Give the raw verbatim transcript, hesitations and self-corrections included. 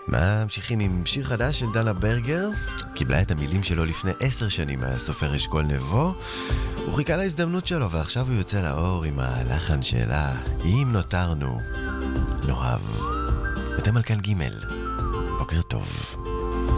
ממשיכים עם שיר חדש של דנה ברגר. קיבלה את המילים שלו לפני עשר שנים מהסופר אשכול נבו. הוא חיכה להזדמנות שלו ועכשיו הוא יוצא לאור עם הלחן שלה אם נותרנו נאהב. אתם על כאן ג' בוקר טוב.